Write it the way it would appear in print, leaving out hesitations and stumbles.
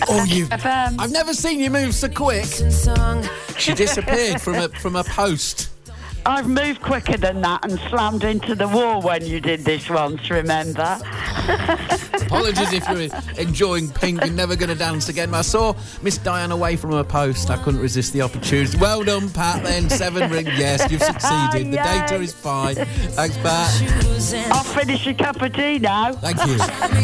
Oh, you! FM. I've never seen you move so quick. She disappeared from a post. I've moved quicker than that and slammed into the wall when you did this once, remember? Apologies if you're enjoying Pink and never going to dance again. I saw Miss Diane away from her post. I couldn't resist the opportunity. Well done, Pat, then. 7 ring. Yes, you've succeeded. The data is fine. Thanks, Pat. I'll finish a cup of tea now. Thank you.